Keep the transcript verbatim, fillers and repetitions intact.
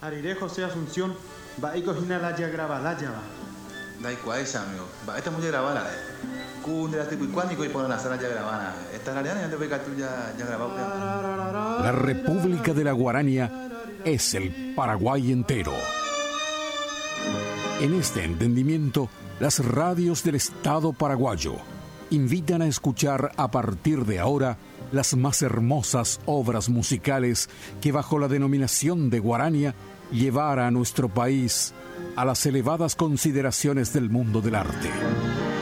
Ariré José Asunción, Baiko Hinalaya Grabalaya. Daiko Aisha, amigo. Va, esta es muy grabada, eh. Kundera tipo y cuánico y ponen la sala ya grabada. Esta es la ariana y antes de que tú ya, ya grabado. La República de la Guarania es el Paraguay entero. En este entendimiento, las radios del Estado paraguayo invitan a escuchar a partir de ahora las más hermosas obras musicales que bajo la denominación de Guarania llevara a nuestro país a las elevadas consideraciones del mundo del arte.